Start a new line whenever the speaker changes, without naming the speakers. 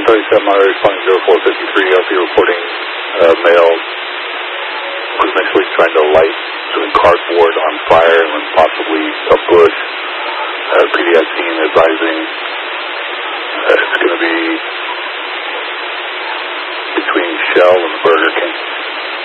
737 Monterey responding 0453, LP reporting male was initially trying to light some cardboard on fire and then possibly a bush. PDS team advising it's going to be between Shell and Burger King.